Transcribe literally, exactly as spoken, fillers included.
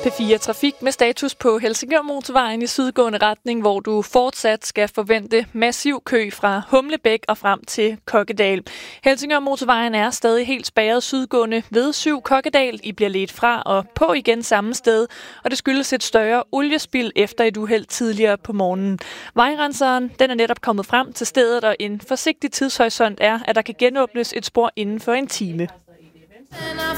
P fire Trafik med status på Helsingør Motorvejen i sydgående retning, hvor du fortsat skal forvente massiv kø fra Humlebæk og frem til Kokkedal. Helsingør Motorvejen er stadig helt spærret sydgående ved syv Kokkedal. I bliver ledt fra og på igen samme sted, og det skyldes et større oliespild efter et uheld tidligere på morgenen. Vejrenseren den er netop kommet frem til stedet, og en forsigtig tidshorisont er, at der kan genåbnes et spor inden for en time.